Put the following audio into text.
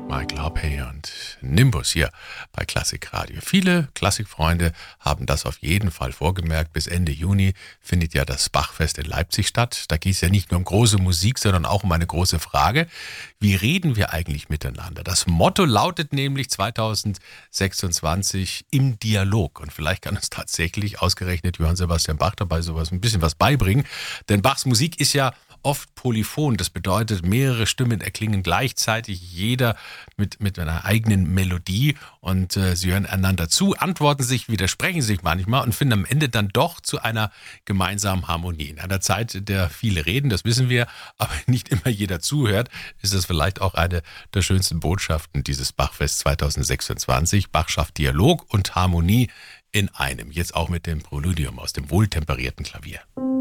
Michael Hoppe und Nimbus hier bei Klassikradio. Viele Klassikfreunde haben das auf jeden Fall vorgemerkt. Bis Ende Juni findet ja das Bachfest in Leipzig statt. Da geht es ja nicht nur um große Musik, sondern auch um eine große Frage. Wie reden wir eigentlich miteinander? Das Motto lautet nämlich 2026 im Dialog. Und vielleicht kann uns tatsächlich ausgerechnet Johann Sebastian Bach dabei sowas ein bisschen was beibringen. Denn Bachs Musik ist ja oft polyphon. Das bedeutet, mehrere Stimmen erklingen gleichzeitig, jeder mit einer eigenen Melodie und sie hören einander zu, antworten sich, widersprechen sich manchmal und finden am Ende dann doch zu einer gemeinsamen Harmonie. In einer Zeit, in der viele reden, das wissen wir, aber nicht immer jeder zuhört, ist das vielleicht auch eine der schönsten Botschaften dieses Bachfest 2026. Bach schafft Dialog und Harmonie in einem. Jetzt auch mit dem Präludium aus dem wohltemperierten Klavier.